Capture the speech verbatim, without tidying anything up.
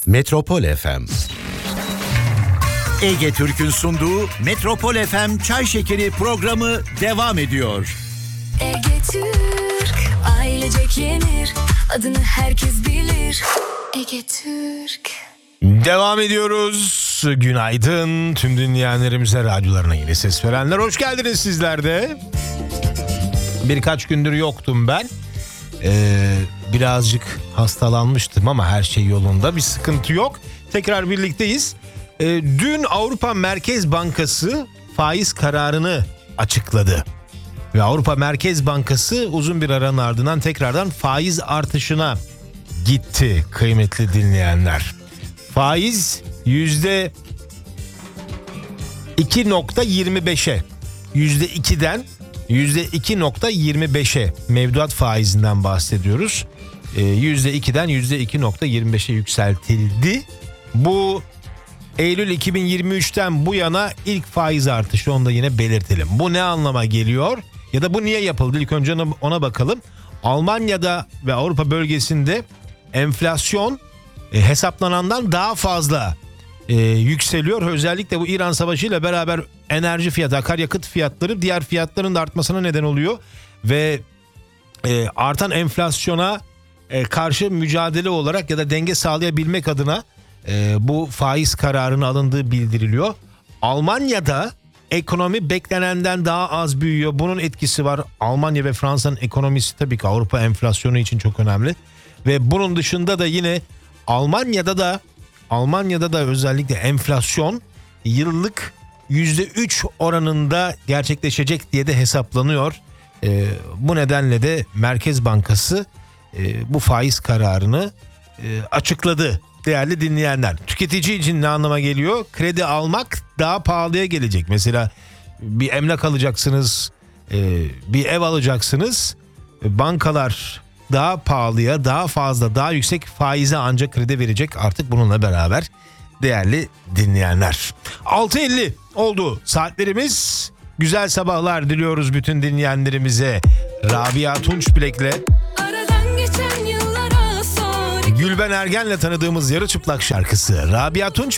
Metropol F M. Ege Türk'ün sunduğu Metropol F M Çay Şekeri programı devam ediyor. Ege Türk, ailecek yenir, adını herkes bilir. Ege Türk. Devam ediyoruz. Günaydın tüm dinleyenlerimize, radyolarına yine ses verenler. Hoş geldiniz sizler de. Birkaç gündür yoktum ben. Ee, birazcık hastalanmıştım ama her şey yolunda. Bir sıkıntı yok. Tekrar birlikteyiz. Ee, dün Avrupa Merkez Bankası faiz kararını açıkladı. Ve Avrupa Merkez Bankası uzun bir aranın ardından tekrardan faiz artışına gitti kıymetli dinleyenler. Faiz yüzde iki nokta yirmi beşe, yüzde ikiden yüzde iki nokta yirmi beşe mevduat faizinden bahsediyoruz. Ee, yüzde ikiden yüzde iki nokta yirmi beşe yükseltildi. Bu Eylül iki bin yirmi üçten bu yana ilk faiz artışı, onu da yine belirtelim. Bu ne anlama geliyor ya da bu niye yapıldı? İlk önce ona, ona bakalım. Almanya'da ve Avrupa bölgesinde enflasyon e, hesaplanandan daha fazla e, yükseliyor. Özellikle bu İran Savaşı ile beraber enerji fiyatı, akaryakıt fiyatları diğer fiyatların da artmasına neden oluyor. Ve e, artan enflasyona e, karşı mücadele olarak ya da denge sağlayabilmek adına e, bu faiz kararının alındığı bildiriliyor. Almanya'da ekonomi beklenenden daha az büyüyor. Bunun etkisi var. Almanya ve Fransa'nın ekonomisi tabii ki Avrupa enflasyonu için çok önemli. Ve bunun dışında da yine Almanya'da da Almanya'da da özellikle enflasyon yıllık yüzde üç oranında gerçekleşecek diye de hesaplanıyor. Ee, bu nedenle de Merkez Bankası e, bu faiz kararını e, açıkladı. Değerli dinleyenler, tüketici için ne anlama geliyor? Kredi almak daha pahalıya gelecek. Mesela bir emlak alacaksınız, e, bir ev alacaksınız. Bankalar daha pahalıya, daha fazla, daha yüksek faize ancak kredi verecek artık bununla beraber değerli dinleyenler. altı elli oldu saatlerimiz. Güzel sabahlar diliyoruz bütün dinleyenlerimize. Rabia Tunçbilek'le Gülben Ergen'le tanıdığımız Yarı Çıplak şarkısı. Rabia Tunç